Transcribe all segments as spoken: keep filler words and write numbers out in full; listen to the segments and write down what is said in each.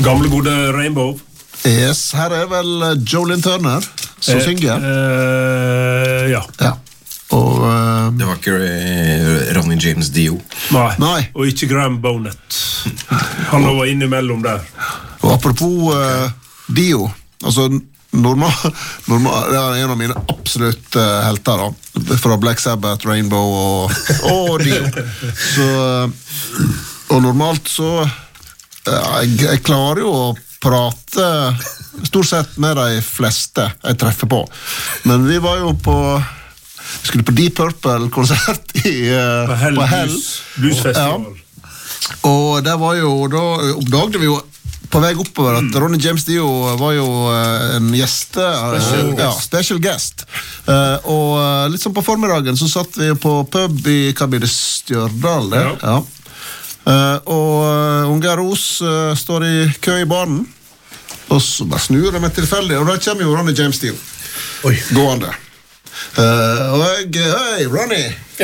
Gamle gode Rainbow. Yes, her er vel Jolene Turner som eh, synger. Eh, ja. Ja. Og, uh, det var ikke Ronny James Dio. Nei. Nei. Og ikke Graham Bonnet. Han var innimellom der. Og apropos uh, Dio, altså normal, normal, det er en av mine absolutt uh, helter da, fra Black Sabbath, Rainbow og, og Dio. Så, uh, og normalt så uh, jeg, jeg klarer jo å prate stort sett med de fleste jeg treffer på. Men vi var jo på vi skulle på Deep Purple-konsert i, uh, på Hell, på Hell. Blues, Bluesfestival. Ja. Og der var jo, da oppdagde vi jo på vei oppover at Ronny James Dio var jo uh, en gjeste, uh, special, ja, special guest. Uh, og uh, litt sånn på formiddagen så satt vi på pub i, hva blir det, Stjørdal, det? Ja. Ja. Uh, og uh, Unge Ros uh, står i kø i baren, og så bare snur jeg meg tilfeldig, og da kommer jo Ronny James Dio. Oi. Gående. Uh, og jeg, hei, Ronny!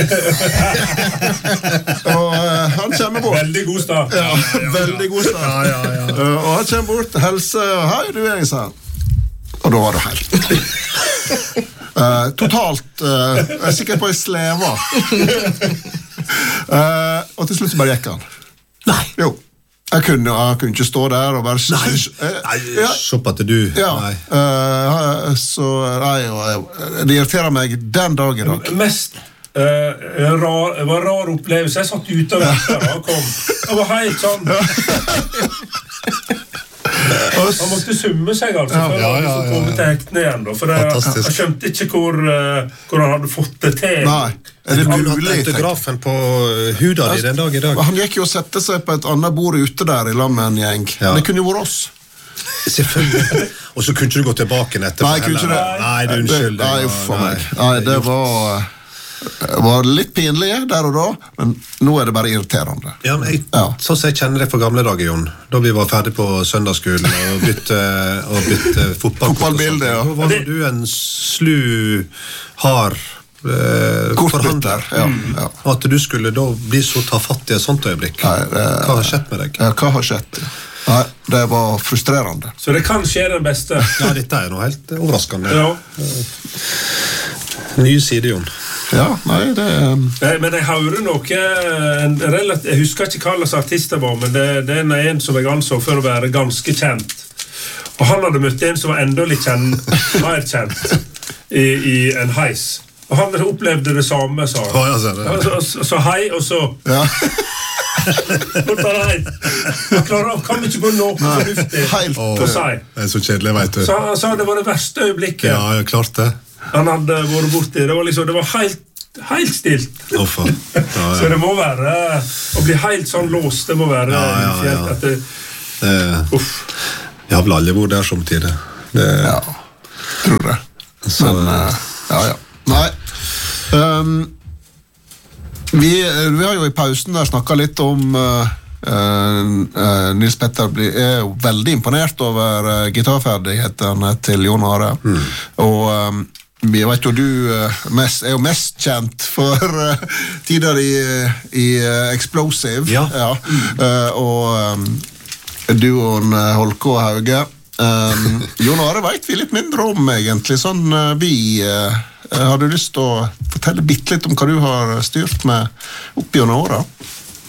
og uh, han kommer bort. Veldig god start. Ja, ja, ja, veldig god start. Ja, ja, ja. Uh, og han kommer bort, helse, hei, du er, sa han. Og da var det helt. uh, totalt, uh, jeg er sikker på i sleva. uh, og til slutt så bare gikk han. Nei. Jo. Jeg kunne, jeg kunne ikke stå der og bare... Nei, nei ja. Så på at du... Ja, nei. Uh, så nei, det irriterer meg den dag i dag. Mest uh, rar, det var en rar opplevelse. Jeg satt ute og ventet, og kom. Det var helt sånn... Han måtte summe seg altså ja, for ja, ja, å komme til hektene igjen da, for jeg, jeg skjønte ikke hvor, uh, hvor han hadde fått det til. Nei, er det mulig? Autografen på huda di den dag i dag. Han gikk jo og sette seg på et annet bord ute der i lag med en gjeng. Ja. Det kunne jo vært oss. Selvfølgelig. Og så kunne du gå tilbake etterpå. Nei, kunne ikke det. Nei, det unnskyld. Nei, uff for meg. Nei, det var... Det var litt pinlig der og da, men nå er det bare irriterende. Ja, men jeg, ja. Sånn som jeg kjenner det fra gamle dager, Jon, da vi var ferdig på søndagsskolen og bytte, og bytte fotballbilde, ja. Da var du en slu, hard eh, kortbytter, ja, ja. At du skulle da bli så tafatt i et sånt øyeblikk. Nei, det, hva har skjedd med deg? Ja, hva har skjedd? Nei, det var frustrerende. Så det kan skje den beste. Ja, dette er noe helt overraskende. Ja. Nye side, Jon. Ja, nei, det nei, men jeg hører noe en relativt, jeg husker ikke hva slags artist det var, men det, det er en som jeg anså for å være ganske kjent, og han hadde møtt en som var enda litt kjent, mer kjent i, i en heis, og han opplevde det samme, sa han. Oh, ja, så, det. Så, så, så hei, og så ja. Han klarer, kan ikke gå noe fornuftig på seg. Det er så kjedelig, vet du. Så han sa det var det verste øyeblikket. Ja, jeg klart det. Han hadde vært borti. Det var liksom, det var helt, helt stilt. Oh, ja, ja. Så det må være å bli helt sånn låst. Det må være ja, ja, ja. At det, det, uff. Jeg har vel aldri vært der samtidig. Det, ja, tror det. Så, Men, uh, ja, ja. Nei. Um, vi, vi har jo i pausen der snakket litt om uh, uh, uh, Nils Petter blir, er jo veldig imponert over uh, gitarferdighetene til Jon Are. Mm. Og um, jeg vet jo du uh, mest, er jo mest kjent for uh, tider i, i uh, Explosive. Ja. Ja. Mm. Uh, og um, duoen uh, Holke og Hauge. Um, Jon Are vet vi litt mindre om egentlig. Sånn uh, vi... Uh, har du lyst til å fortelle bitte litt om hva du har styrt med opp gjennom året?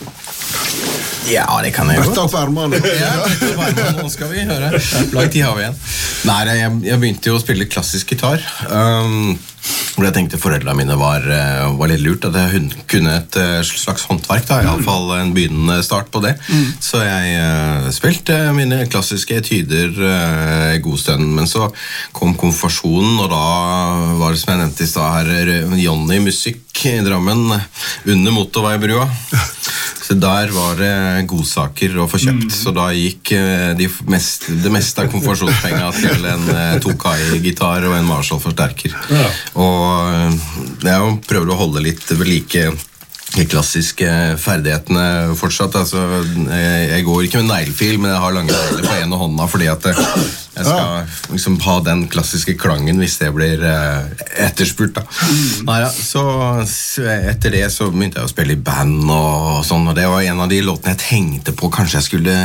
Ja, det kan jeg jo. Bøtta opp ermene. Ja, bøtta opp ermene, nå skal vi høre. Lang tid har vi igjen. Nei, jeg, jeg begynte jo å spille klassisk gitar. Um, og jeg tenkte foreldrene mine var, var litt lurt, at jeg kunne et slags håndverk, da, i alle fall en begynnende start på det. Mm. Så jeg uh, spilte mine klassiske etyder uh, god stund, men så kom konfirmasjonen, og da var det som jeg nevnte i sted her, Johnny Musikk i Drammen, under motorveibrua. Så der var det godsaker å få kjøpt, mm. så da gikk de mest, det meste av konfirmasjonspenga til en Tokai-gitar og en Marshall-forsterker. Ja. Og jeg prøver å holde litt ved like de klassiske ferdighetene fortsatt. Altså, jeg går ikke med neglefil, men jeg har lange negler på ene hånda fordi at jeg skal liksom ha den klassiske klangen hvis det blir etterspurt. Da. Nei, ja, så, så etter det så begynte jeg å spille i band og sånn, og det var en av de låtene jeg tenkte på kanskje jeg skulle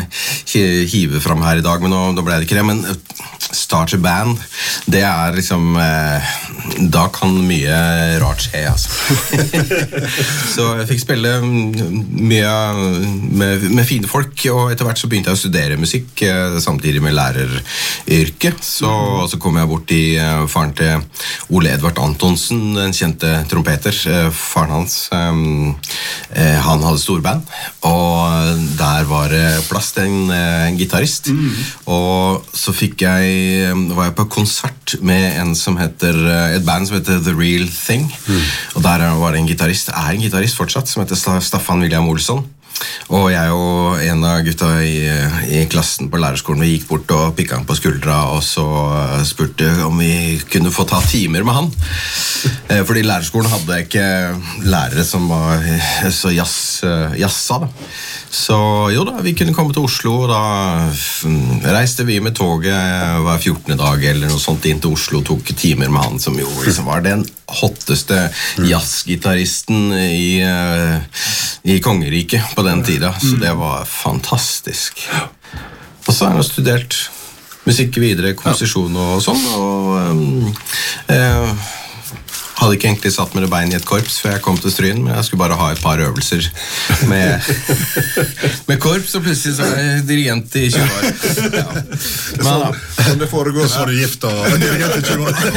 hive fram her i dag, men nå, nå ble det ikke det. Men start a band, det er liksom eh, da kan mye rart skje, altså. Så jeg fikk spille mye med, med fine folk, og etter hvert så begynte jeg å studere musikk eh, samtidig med læreryrke. Så, så kom jeg bort i eh, faren til Ole Edvard Antonsen, den kjente trompeter. Eh, faren hans, eh, eh, han hadde storband, og der var det plass til en, en gitarist. Mm. Og så fikk jeg var jeg på konsert med en som heter et band som heter The Real Thing, mm. og der var det en gitarist, er en gitarist fortsatt, som heter Staffan William Olsson. Og jeg og en av gutta i, i klassen på lærerskolen, vi gikk bort og pikket han på skuldra, og så spurte om vi kunne få ta timer med han. Fordi lærerskolen hadde ikke lærere som var så jazz, jazza da. Så jo da, vi kunne komme til Oslo, og da reiste vi med toget hver fjortende dag eller noe sånt inn til Oslo, og tok timer med han, som jo liksom var den hotteste jazzgitaristen i, i kongeriket på den tiden, så det var fantastisk. Og så har jeg studert musikk videre, komposisjon og sånn, og um, eh, hadde ikke egentlig satt med det bein i et korps før jeg kom til Stryn, men jeg skulle bare ha et par øvelser med, med korps, og plutselig så var jeg dirigent i tjue år. Ja. Men da, sånn det foregår, så var du gift og dirigent i tjue år.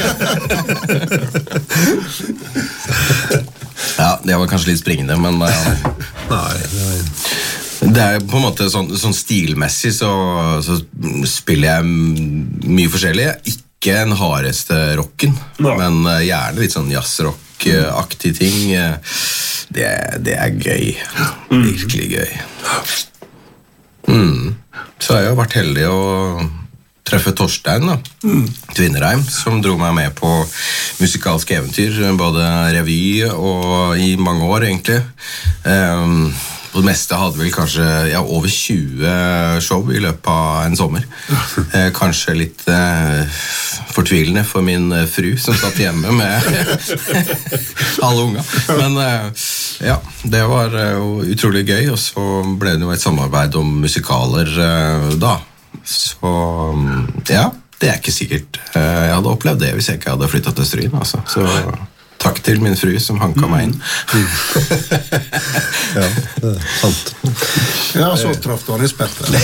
Ja, det var kanskje litt springende, men ja. Nei, nei. Det er på en måte sånn, sånn stilmessig, så, så spiller jeg mye forskjellig. Ikke Ikke den hardeste rocken, no. men uh, gjerne litt sånn jazzrock-aktig ting. Uh, det, det er gøy. Mm. Virkelig gøy. Mm. Så har jeg jo vært heldig å treffe Torstein da, mm. Tvinnereim, som dro meg med på musikalske eventyr, både revy og i mange år egentlig. Um, På det meste hadde vel kanskje ja, over tjue show i løpet av en sommer. Eh, kanskje litt eh, fortvilende for min eh, fru som satt hjemme med alle unga. Men eh, ja, det var eh, utrolig gøy, og så ble det jo et samarbeid om musikaler eh, da. Så ja, det er ikke sikkert. Eh, jeg hadde opplevd det hvis jeg ikke hadde flyttet til Stryn, altså. Så takk til min fru som hanka meg inn. Ja, det er sant. Ja, så traff du han i spettet.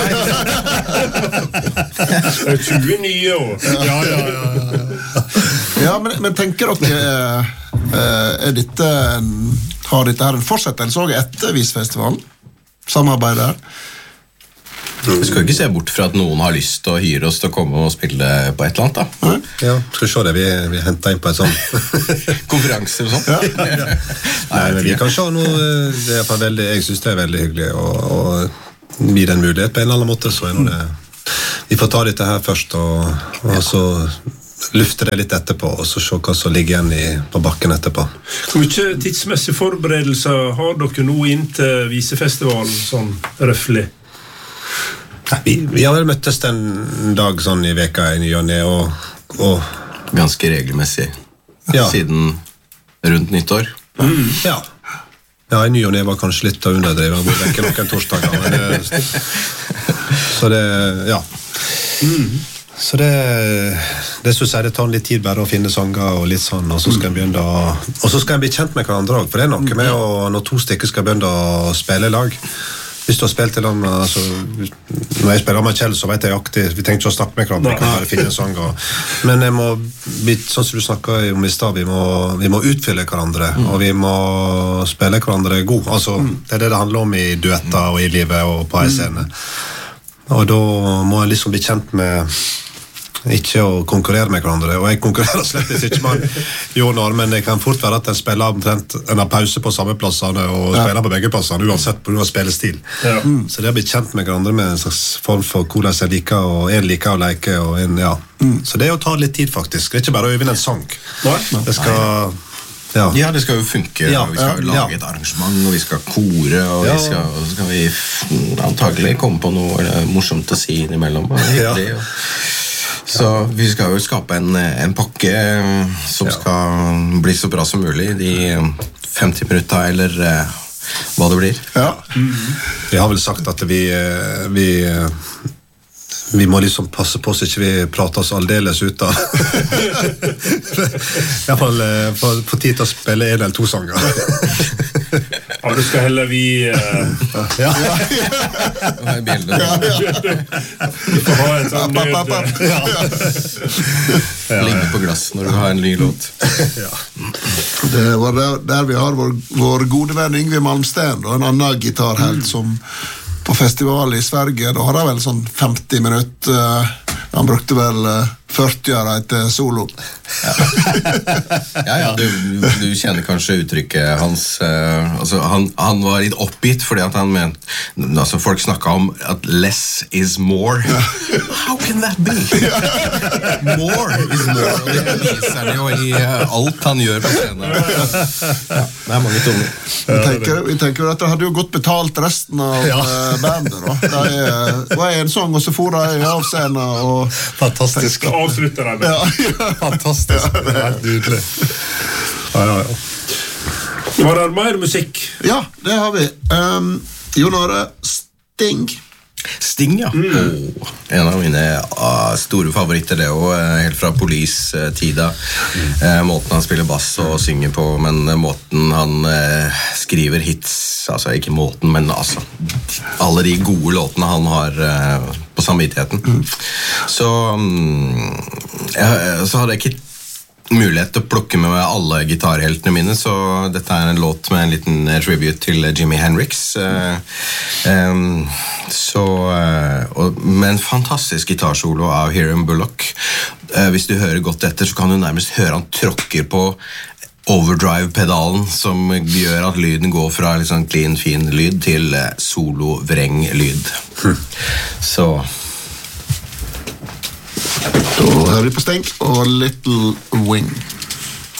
Det er tjue nye år. Ja, ja, ja. ja. Ja, men, men tenker dere, er dette, har dette her en fortsettelse også etter Visfestivalen? Samarbeid der? Vi skal ikke se bort fra at noen har lyst til å hyre oss til å komme og spille på et eller annet da. Ja, skal vi se det, vi, vi henter inn på et sånt konferanse og sånt. Ja. Nei, men vi kan se noe, det er veldig, jeg synes det er veldig hyggelig å, å gi den mulighet på en eller annen måte, så er det, vi får ta dette her først og, og så lufte det litt etterpå, og så se hva som ligger igjen i, på bakken etterpå. Hvor mye tidsmessige forberedelser har dere nå inn til Visefestivalen, sånn røffelig? Vi, vi har vel møttes en dag sånn i veka i ny og ned, og, og ganske regelmessig ja. Siden rundt nyttår. Mm. Ja. Ja, i ny og ned var kanskje litt av underdrevet, det er ikke noen torsdager, men det, så det, ja. Mm. Så det, det synes jeg det tar litt tid bare å finne sanger og litt sånn, og så skal en begynne å, og så skal en bli kjent med hverandre også, for det er noe med å, når to stykker skal begynne å spille lag. Hvis du har spilt til dem, altså, når jeg spiller med Kjell, så vet jeg aktivt, vi tenkte ikke å snakke med hverandre, vi kan bare finne en sang. Og, men jeg må, sånn som du snakket om i sted, vi må, vi må utfylle hverandre, mm. og vi må spille hverandre god. Altså, mm. det er det det handler om i duetter og i livet og på en scene. Og da må jeg liksom bli kjent med ikke å konkurrere med hverandre, og jeg konkurrerer slett ikke med Jonar, men det kan fort være at en spiller omtrent en har pause på samme plassene og ja. Spiller på begge plassene, uansett på grunn av spillestil. Ja. Mm. Så det har blitt kjent med hverandre med en slags form for hvordan jeg liker, og en liker å leke, og en, ja. Mm. Så det er å ta litt tid faktisk, det er ikke bare å øve inn en sang. Det skal... Ja. Ja, det skal jo funke, ja, vi skal jo lage ja. Et arrangement, og vi skal kore, og, ja. vi skal, og så skal vi antagelig komme på noe morsomt å si innimellom, og hyggelig, og... Så vi skal jo skape en, en pakke som ja. Skal bli så bra som mulig, de femti minutter eller hva det blir. Ja. Vi har vel sagt at vi, eh, vi, eh, vi må liksom passe på så ikke vi prater oss aldeles ut av. I hvert fall eh, få få tid til å spille en eller to sanger. Ja, du skal heller vi... Uh, Ja. Det er bildet. vi får ha en sånn nød... Ligge på glass når du har en ny låt. Det var der, der vi har vår, vår gode venn Yngve Malmsten, og en annen gitarhelt som på festival i Sverige, da har jeg vel sånn femti minutter, uh, han brukte vel uh, førti år etter solo. Ja, ja, du, du kjenner kanskje uttrykket hans, uh, altså han, han var litt oppgitt, fordi at han ment, altså folk snakket om at less is more. How can that be? More is more, og det viser han jo i uh, alt han gjør på scenen. Ja, det er mange toner. Vi tenker, vi tenker at det hadde jo godt betalt resten av Ja. uh, bandet da. Det er, det var en sang, og så for jeg av scenen, og Fantastisk. Avslutter den. ja, ja. Fantastisk. Det er helt nydelig. Ja, ja, ja. Var det mer musikk? Ja, det har vi. Um, Jon Are, Sting. Sting, ja. Åh, en av mine uh, store favoritter, det er jo uh, helt fra Police-tida. Uh, måten han spiller bass og synger på, men uh, måten han uh, skriver hits, altså ikke måten, men altså alle de gode låtene han har uh, på samvittigheten. Mm. Så, um, jeg, så hadde jeg ikke mulighet til å plukke med meg alle gitarheltene mine, så dette er en låt med en liten tribute til Jimi Hendrix. Uh, um, så, uh, og, med en fantastisk gitarsolo av Hiram Bullock. Uh, hvis du hører godt etter, så kan du nærmest høre han tråkker på overdrive-pedalen, som gjør at lyden går fra liksom clean, fin lyd til uh, solo-vreng-lyd. Hm. Så... Da hører vi på Sting og Little Wing.